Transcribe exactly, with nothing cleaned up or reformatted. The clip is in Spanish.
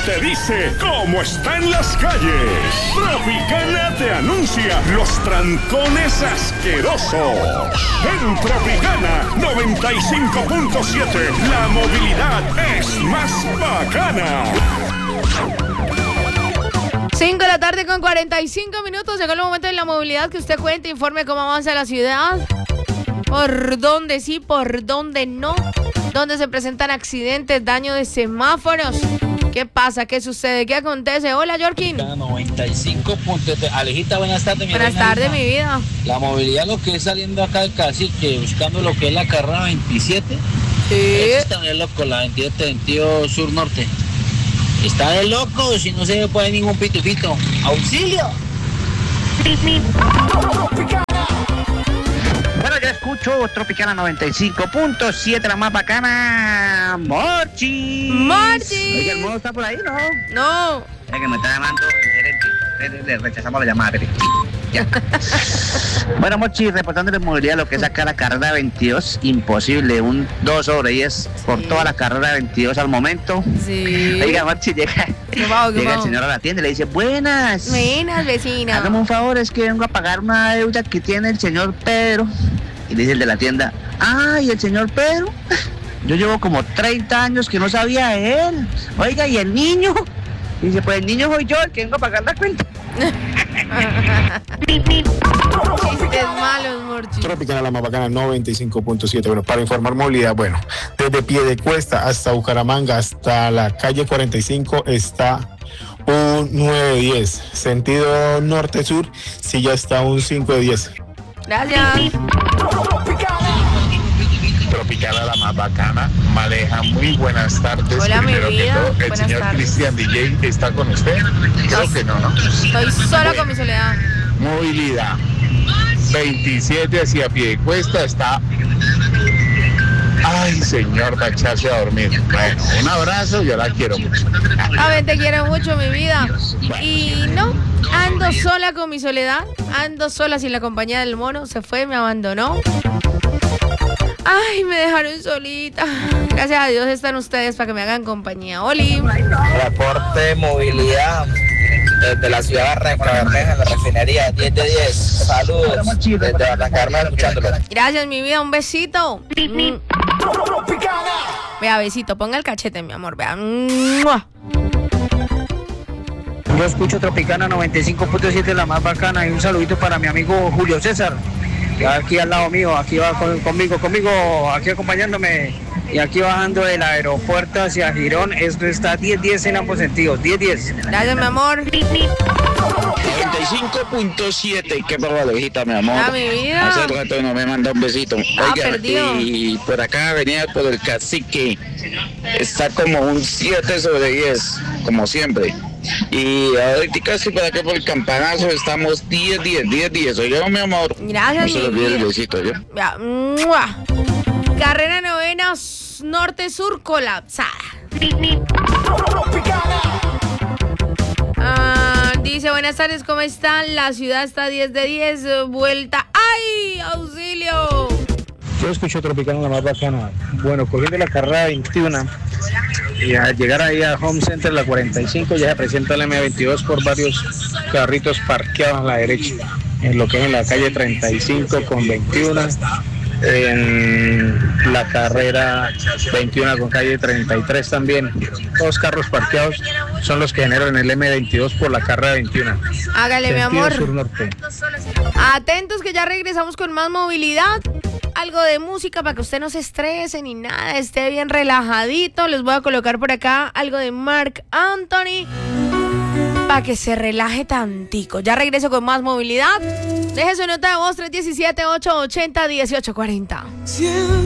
te dice cómo están las calles. Tropicana te anuncia los trancones asquerosos. En Tropicana noventa y cinco punto siete, la movilidad es más bacana. cinco de la tarde con cuarenta y cinco minutos. Llegó el momento de la movilidad, que usted cuente, informe cómo avanza la ciudad. Por dónde sí, por dónde no. Dónde se presentan accidentes, daño de semáforos. ¿Qué pasa? ¿Qué sucede? ¿Qué acontece? Hola, Yorkin. noventa y cinco puntos. Alejita, buenas tardes. Mi buenas tardes, mi vida. La movilidad, lo que es saliendo acá del Cacique, buscando lo que es la carrera veintisiete. Sí. Eso está bien loco, la veintisiete, veintidós sur norte. Está de loco, si no se puede ningún pitufito. ¡Auxilio! Bueno, yo escucho Tropicana noventa y cinco punto siete, la más bacana. ¡Morchis! ¡Morchis! Oye, ¿el mono está por ahí, no? No. Es que me está llamando el gerente. Le, le rechazamos la llamada, gerente. Ya. Bueno, Mochi, reportándole movilidad, lo que es acá la carrera veintidós, imposible, un dos sobre diez por sí. Toda la carrera veintidós al momento. Sí. Oiga, Mochi, llega, ¿Qué va, qué llega va? el señor a la tienda y le dice, buenas. Buenas, vecina. Hágame un favor, es que vengo a pagar una deuda que tiene el señor Pedro. Y dice el de la tienda, ay, el señor Pedro, yo llevo como treinta años que no sabía de él. Oiga, ¿y el niño? Y dice, pues el niño soy yo, el que vengo a pagar la cuenta. Chistes malos, Morchi. Tropicana, la más bacana, noventa y cinco punto siete. Bueno, para informar movilidad, bueno, desde Piedecuesta hasta Bucaramanga, hasta la calle cuarenta y cinco, está un nueve diez. Sentido norte-sur, sí ya está un cinco diez. Gracias. Tropicana, la más bacana, maneja. Muy buenas tardes. Hola, primero mi vida. Que todo, el buenas señor tardes. Cristian D J está con usted. Creo que no, ¿no? Estoy sola bueno, con mi soledad. Movilidad. veintisiete hacia Piedecuesta está. Ay, señor, va a echarse a dormir. Bueno, un abrazo, yo la quiero mucho. A ver, te quiero mucho, mi vida. Y no, ando sola con mi soledad. Ando sola sin la compañía del mono. Se fue, me abandonó. Ay, me dejaron solita. Gracias a Dios están ustedes para que me hagan compañía. Oli. Reporte de movilidad desde la ciudad de Barranca Bermeja, en la refinería, diez de diez. Saludos desde Barranca Bermeja, escuchándolo. Gracias, mi vida, un besito. Mm. Vea, besito, ponga el cachete, mi amor, vea. ¡Mua! Yo escucho Tropicana noventa y cinco punto siete, la más bacana, y un saludito para mi amigo Julio César, que va aquí al lado mío, aquí va con, conmigo, conmigo, aquí acompañándome, y aquí bajando del aeropuerto hacia Girón. Esto está diez diez en ambos sentidos, diez diez. Gracias, mi amor. noventa y cinco punto siete, qué barbaridad, mi amor. Ah, mi vida. Hace rato no me manda un besito. Ah, Oiga, perdido. y por acá venía por el Cacique, está como un siete sobre diez, como siempre. Y ahorita casi por acá por el Campanazo estamos diez diez, diez diez. Oiga, mi amor. Gracias, no se mi le olvide el vida. besito, ¿yo? Vea, ¡mua! Carrera novena norte-sur colapsada. Ah, dice, buenas tardes, ¿cómo están? La ciudad está diez de diez, vuelta. ¡Ay, auxilio! Yo escucho Tropicana, la más bacana. Bueno, cogiendo la carrera veintiuno y al llegar ahí a Home Center, la cuarenta y cinco, ya se presenta el eme veintidós por varios carritos parqueados a la derecha, en lo que es en la calle treinta y cinco con veintiuno, en la carrera veintiuno con calle treinta y tres también. Dos carros parqueados son los que generan el eme veintidós por la carrera veintiuno. Hágale, mi Sentido amor. sur-norte. Atentos que ya regresamos con más movilidad. Algo de música para que usted no se estrese ni nada, esté bien relajadito. Les voy a colocar por acá algo de Marc Anthony para que se relaje tantico. Ya regreso con más movilidad. Deje su nota de voz tres uno siete, ocho ocho cero, uno ocho cuatro cero.